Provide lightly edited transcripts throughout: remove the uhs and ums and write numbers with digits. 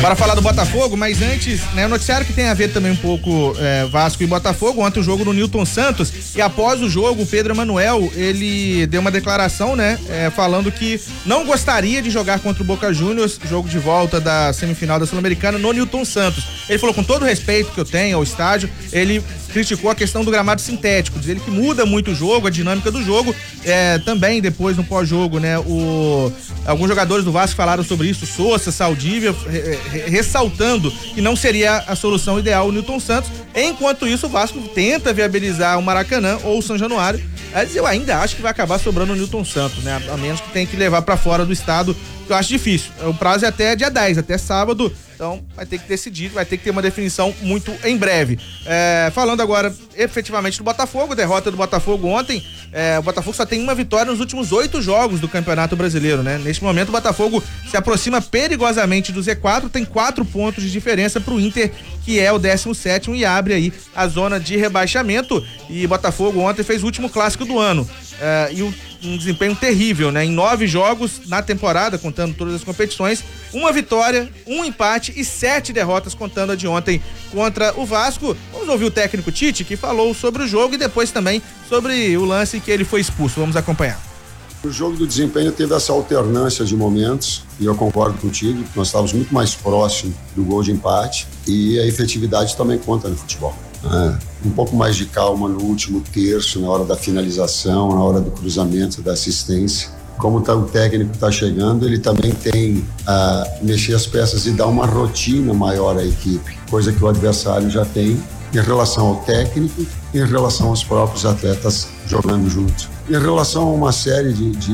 Para falar do Botafogo, mas antes, né, o noticiário que tem a ver também um pouco Vasco e Botafogo, ontem o jogo no Newton Santos, e após o jogo o Pedro Emanuel, ele deu uma declaração, né, falando que não gostaria de jogar contra o Boca Juniors, jogo de volta da semifinal da Sul-Americana no Newton Santos. Ele falou, com todo o respeito que eu tenho ao estádio, ele criticou a questão do gramado sintético, diz ele que muda muito o jogo, a dinâmica do jogo, também depois no pós-jogo, né, alguns jogadores do Vasco falaram sobre isso, Sousa, Saldívia, ressaltando que não seria a solução ideal o Newton Santos. Enquanto isso, o Vasco tenta viabilizar o Maracanã ou o São Januário, mas eu ainda acho que vai acabar sobrando o Newton Santos, né, a menos que tenha que levar para fora do estado, eu acho difícil. O prazo é até dia 10, até sábado, então vai ter que decidir, vai ter que ter uma definição muito em breve. Falando agora efetivamente do Botafogo, derrota do Botafogo ontem, o Botafogo só tem uma vitória nos últimos 8 jogos do Campeonato Brasileiro, né? Neste momento o Botafogo se aproxima perigosamente do Z4, tem 4 pontos de diferença pro Inter, que é o 17º, e abre aí a zona de rebaixamento. E Botafogo ontem fez o último clássico do ano, um desempenho terrível, né? Em 9 jogos na temporada, contando todas as competições, 1 vitória, 1 empate e 7 derrotas, contando a de ontem contra o Vasco. Vamos ouvir o técnico Tite, que falou sobre o jogo e depois também sobre o lance que ele foi expulso. Vamos acompanhar. O jogo do desempenho teve essa alternância de momentos, e eu concordo contigo, nós estávamos muito mais próximos do gol de empate, e a efetividade também conta no futebol. Um pouco mais de calma no último terço, na hora da finalização, na hora do cruzamento, da assistência. Como o técnico está chegando, ele também tem a mexer as peças e dar uma rotina maior à equipe, coisa que o adversário já tem em relação ao técnico, em relação aos próprios atletas jogando juntos. Em relação a uma série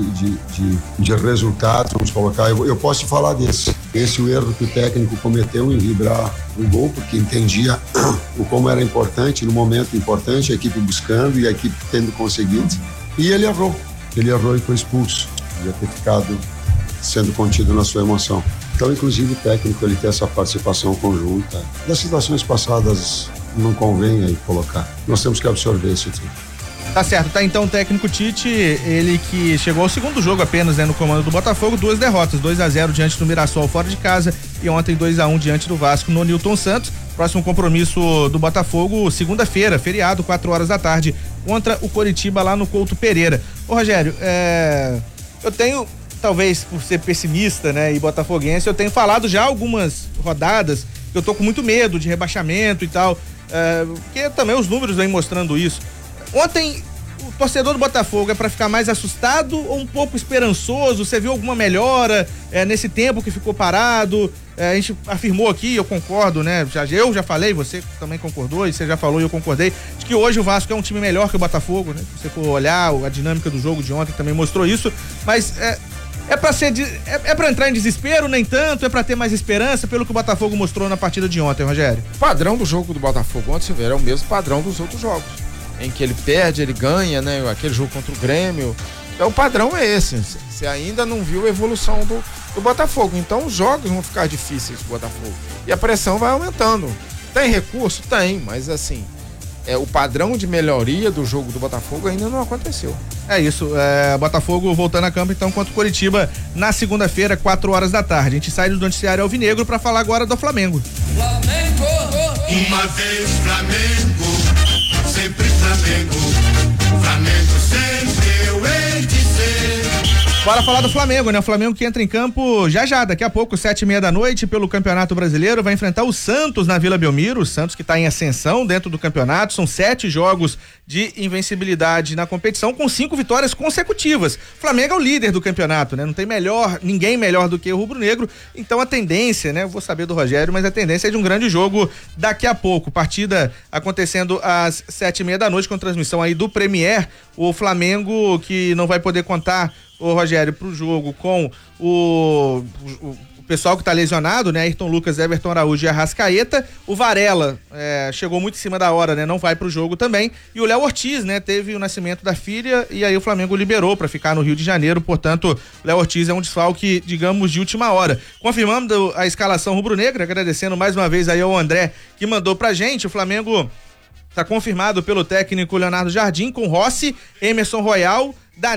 de resultados, vamos colocar, eu posso te falar desse. Esse é o erro que o técnico cometeu em vibrar o gol, porque entendia o como era importante, no momento importante, a equipe buscando e a equipe tendo conseguido. E ele errou e foi expulso. Devia ter ficado sendo contido na sua emoção. Então, inclusive, o técnico ele tem essa participação conjunta. Das situações passadas não convém aí colocar. Nós temos que absorver isso tudo. Tá certo, tá então o técnico Tite, ele que chegou ao segundo jogo apenas, né, no comando do Botafogo, 2 derrotas, 2-0 diante do Mirassol fora de casa e ontem 2-1 diante do Vasco no Newton Santos. Próximo compromisso do Botafogo, segunda-feira, feriado, 4 horas da tarde, contra o Coritiba lá no Couto Pereira. Ô Rogério, eu tenho, talvez por ser pessimista, né, e botafoguense, eu tenho falado já algumas rodadas que eu tô com muito medo de rebaixamento e tal, porque também os números vêm mostrando isso. Ontem, o torcedor do Botafogo é para ficar mais assustado ou um pouco esperançoso? Você viu alguma melhora nesse tempo que ficou parado? A gente afirmou aqui, eu concordo, né? Eu já falei, você também concordou, e você já falou e eu concordei, de que hoje o Vasco é um time melhor que o Botafogo, né? Se você for olhar, a dinâmica do jogo de ontem também mostrou isso, mas é pra entrar em desespero, nem tanto, é pra ter mais esperança, pelo que o Botafogo mostrou na partida de ontem, Rogério? O padrão do jogo do Botafogo ontem, você vê, é o mesmo padrão dos outros jogos, em que ele perde, ele ganha, né? Aquele jogo contra o Grêmio. Então o padrão é esse. Você ainda não viu a evolução do Botafogo. Então os jogos vão ficar difíceis pro Botafogo. E a pressão vai aumentando. Tem recurso? Tem, mas assim, o padrão de melhoria do jogo do Botafogo ainda não aconteceu. É isso, Botafogo voltando a campo então contra o Coritiba na segunda-feira, 4 horas da tarde. A gente sai do noticiário alvinegro para falar agora do Flamengo. Flamengo! Uma vez Flamengo, sempre Flamengo, Flamengo sempre eu hei de ser. Bora falar do Flamengo, né? O Flamengo que entra em campo já, daqui a pouco, 7h30 da noite, pelo Campeonato Brasileiro, vai enfrentar o Santos na Vila Belmiro. O Santos que está em ascensão dentro do campeonato, são 7 jogos de invencibilidade na competição, com 5 vitórias consecutivas. O Flamengo é o líder do campeonato, né? Não tem ninguém melhor do que o rubro-negro, então a tendência, né? Eu vou saber do Rogério, mas a tendência é de um grande jogo daqui a pouco. Partida acontecendo às 7h30 da noite, com transmissão aí do Premier. O Flamengo que não vai poder contar, o Rogério, pro jogo com o pessoal que tá lesionado, né? Ayrton Lucas, Everton Araújo e Arrascaeta. O Varela chegou muito em cima da hora, né? Não vai pro jogo também. E o Léo Ortiz, né? Teve o nascimento da filha e aí o Flamengo liberou para ficar no Rio de Janeiro. Portanto, o Léo Ortiz é um desfalque, digamos, de última hora. Confirmando a escalação rubro-negra, agradecendo mais uma vez aí ao André que mandou pra gente. O Flamengo tá confirmado pelo técnico Leonardo Jardim com Rossi, Emerson Royal,